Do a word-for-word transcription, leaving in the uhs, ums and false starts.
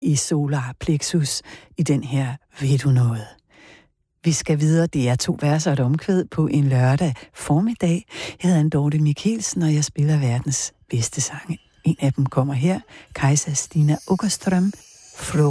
i solar plexus i den her Ved du noget? Vi skal videre. Det er to verser og et omkvæd på en lørdag formiddag. Jeg hedder Dorte Mikkelsen, og jeg spiller verdens bedste sange. En af dem kommer her. Kajsa Stina Åkerström.